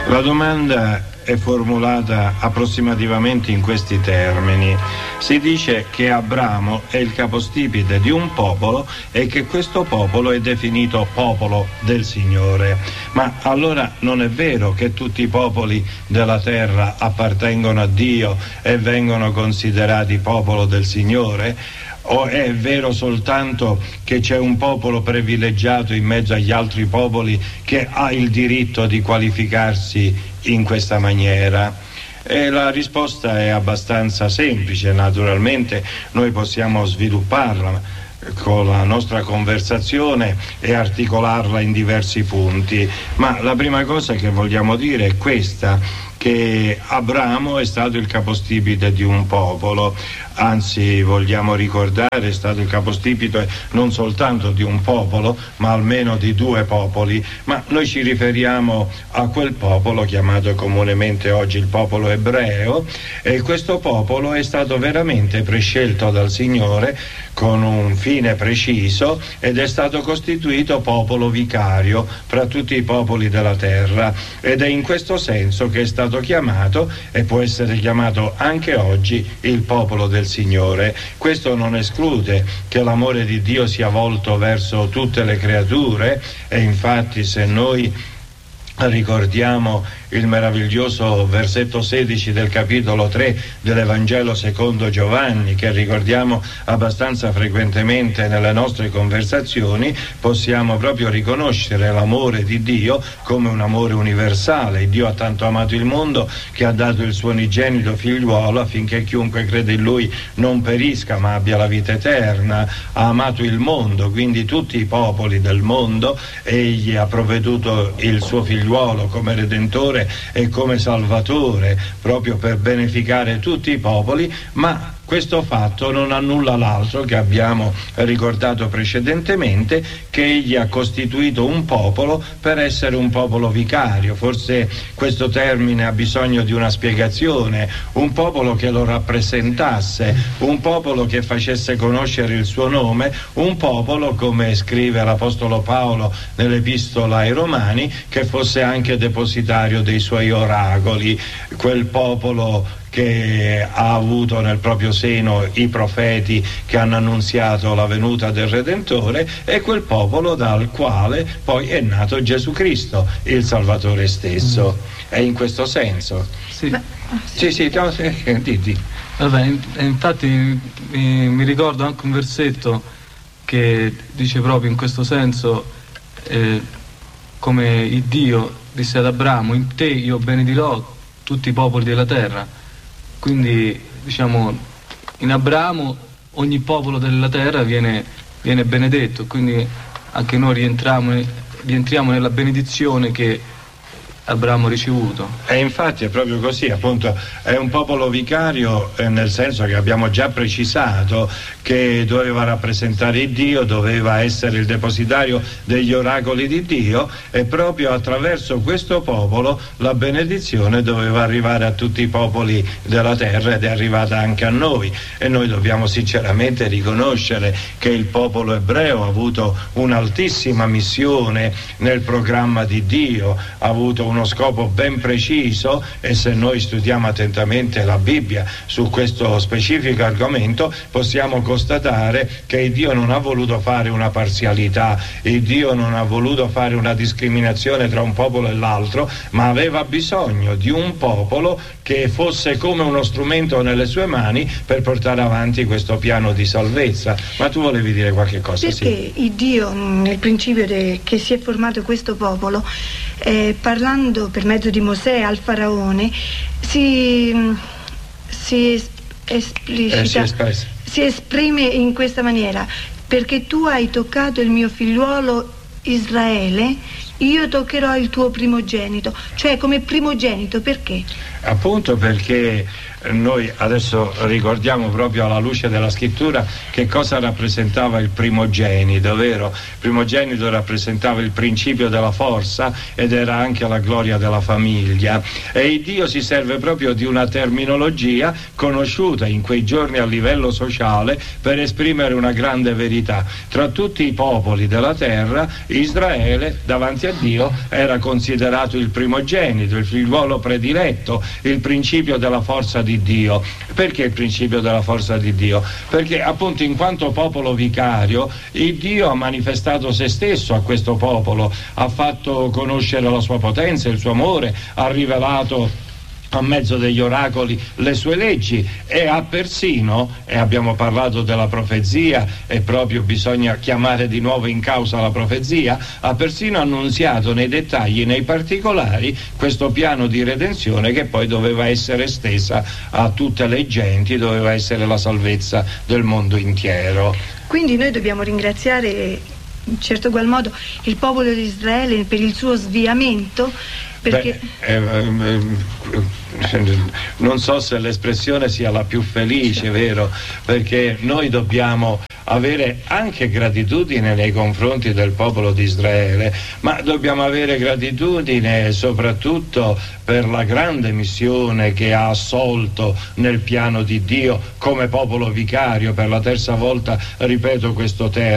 La domanda è formulata approssimativamente in questi termini. Si dice che Abramo è il capostipite di un popolo e che questo popolo è definito popolo del Signore. Ma allora non è vero che tutti i popoli della terra appartengono a Dio e vengono considerati popolo del Signore? O è vero soltanto che c'è un popolo privilegiato in mezzo agli altri popoli che ha il diritto di qualificarsi in questa maniera? E la risposta è abbastanza semplice, naturalmente noi possiamo svilupparla con la nostra conversazione e articolarla in diversi punti, ma la prima cosa che vogliamo dire è questa, che Abramo è stato il capostipite di un popolo, anzi vogliamo ricordare è stato il capostipite non soltanto di un popolo ma almeno di due popoli, ma noi ci riferiamo a quel popolo chiamato comunemente oggi il popolo ebreo, e questo popolo è stato veramente prescelto dal Signore con un fine preciso ed è stato costituito popolo vicario fra tutti i popoli della terra, ed è in questo senso che è stato chiamato e può essere chiamato anche oggi il popolo del Signore. Questo non esclude che l'amore di Dio sia volto verso tutte le creature, e infatti se noi ricordiamo il meraviglioso versetto 16 del capitolo 3 dell'Evangelo secondo Giovanni, che ricordiamo abbastanza frequentemente nelle nostre conversazioni, possiamo proprio riconoscere l'amore di Dio come un amore universale. Dio ha tanto amato il mondo che ha dato il suo unigenito figliuolo affinché chiunque crede in Lui non perisca ma abbia la vita eterna. Ha amato il mondo, quindi tutti i popoli del mondo. Egli ha provveduto il suo figliuolo come Redentore e come Salvatore proprio per beneficare tutti i popoli, ma questo fatto non annulla l'altro che abbiamo ricordato precedentemente, che egli ha costituito un popolo per essere un popolo vicario. Forse questo termine ha bisogno di una spiegazione: un popolo che lo rappresentasse, un popolo che facesse conoscere il suo nome, un popolo, come scrive l'Apostolo Paolo nell'Epistola ai Romani, che fosse anche depositario dei suoi oracoli, quel popolo che ha avuto nel proprio seno i profeti che hanno annunziato la venuta del Redentore, e quel popolo dal quale poi è nato Gesù Cristo, il Salvatore stesso. È in questo senso. Sì. Sì. Vabbè, infatti mi ricordo anche un versetto che dice proprio in questo senso, come il Dio disse ad Abramo: in te io benedirò tutti i popoli della terra. Quindi diciamo in Abramo ogni popolo della terra viene benedetto, quindi anche noi rientriamo nella benedizione che Abramo ha ricevuto. E infatti è proprio così, appunto, è un popolo vicario nel senso che abbiamo già precisato che doveva rappresentare Dio, doveva essere il depositario degli oracoli di Dio, e proprio attraverso questo popolo la benedizione doveva arrivare a tutti i popoli della terra, ed è arrivata anche a noi. E noi dobbiamo sinceramente riconoscere che il popolo ebreo ha avuto un'altissima missione nel programma di Dio, ha avuto uno scopo ben preciso, e se noi studiamo attentamente la Bibbia su questo specifico argomento possiamo constatare che Dio non ha voluto fare una parzialità, Dio non ha voluto fare una discriminazione tra un popolo e l'altro, ma aveva bisogno di un popolo che fosse come uno strumento nelle sue mani per portare avanti questo piano di salvezza. Ma tu volevi dire qualche cosa? Perché il Dio nel principio che si è formato questo popolo, parlando per mezzo di Mosè al faraone, si esprime in questa maniera: perché tu hai toccato il mio figliuolo Israele, io toccherò il tuo primogenito. Cioè come primogenito, perché? Appunto perché noi adesso ricordiamo proprio alla luce della scrittura che cosa rappresentava il primogenito, vero? Il primogenito rappresentava il principio della forza ed era anche la gloria della famiglia, e il Dio si serve proprio di una terminologia conosciuta in quei giorni a livello sociale per esprimere una grande verità. Tra tutti i popoli della terra, Israele davanti a Dio era considerato il primogenito, il figliuolo prediletto, il principio della forza di Dio. Perché il principio della forza di Dio? Perché appunto in quanto popolo vicario il Dio ha manifestato se stesso a questo popolo, ha fatto conoscere la sua potenza, il suo amore, ha rivelato a mezzo degli oracoli le sue leggi, e ha persino, e abbiamo parlato della profezia e proprio bisogna chiamare di nuovo in causa la profezia, ha persino annunziato nei dettagli, nei particolari, questo piano di redenzione che poi doveva essere estesa a tutte le genti, doveva essere la salvezza del mondo intero. Quindi noi dobbiamo ringraziare in certo qual modo il popolo di Israele per il suo sviamento, perché non so se l'espressione sia la più felice, vero? Perché noi dobbiamo avere anche gratitudine nei confronti del popolo di Israele, ma dobbiamo avere gratitudine soprattutto per la grande missione che ha assolto nel piano di Dio come popolo vicario. Per la terza volta ripeto questo termine.